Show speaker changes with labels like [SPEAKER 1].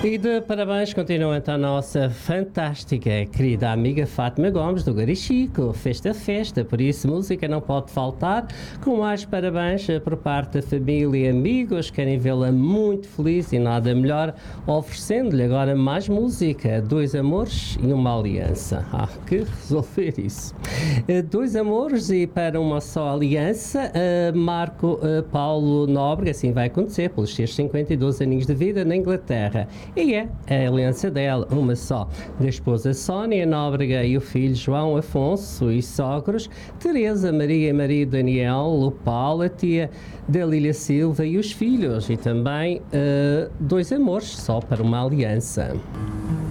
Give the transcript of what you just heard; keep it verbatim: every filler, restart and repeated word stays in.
[SPEAKER 1] E de parabéns continua então a nossa fantástica, querida amiga Fátima Gomes do Garichico. Festa, festa, por isso música não pode faltar. Com mais parabéns por parte da família e amigos, querem vê-la muito feliz e nada melhor, oferecendo-lhe agora mais música. Dois amores e uma aliança. Ah, que resolver isso. Dois amores e para uma só aliança, Marco Paulo Nóbrega, assim vai acontecer pelos seus cinquenta e dois aninhos de vida na Inglaterra. E é a aliança dela, uma só, da esposa Sónia Nóbrega e o filho João Afonso e sogros, Teresa, Maria e marido Daniel, o Paulo, a tia da Lília Silva e os filhos, e também uh, dois amores, só para uma aliança.